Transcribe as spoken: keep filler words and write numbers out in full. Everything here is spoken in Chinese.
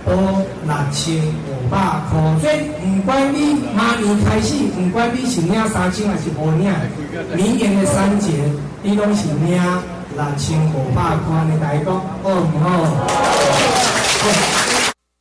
补六千五百块。所以不管你明年开始，不管你是领三千还是无领，明年的三节你拢是领六千五百块。你来讲好唔好？好。